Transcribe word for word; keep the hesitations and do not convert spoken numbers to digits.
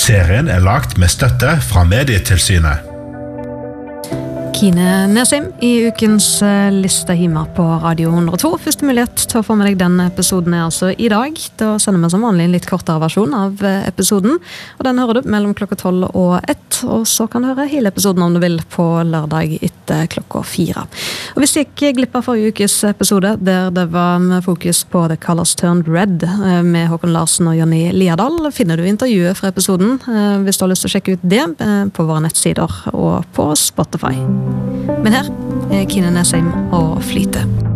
Serien er lagt med støtte fra Medietilsynet. Kine Nesheim i ukens liste hjemme på Radio hundre og to. Første mulighet til å få med deg denne episoden er altså i dag. Da sender vi som vanlig en litt kortere versjon av episoden. Og den hører du mellom klokka tolv og ett. Og så kan du høre hele episoden om du vil på lørdag etter klokka fire. Og hvis du ikke glipper forrige ukes episode, der det var med fokus på The Colors Turned Red med Håkon Larsen og Jonny Liadal, finner du intervjuet fra episoden hvis du har lyst til å sjekke ut det på våre nettsider og på Spotify. Men her er Kine Nesheim og Flyte.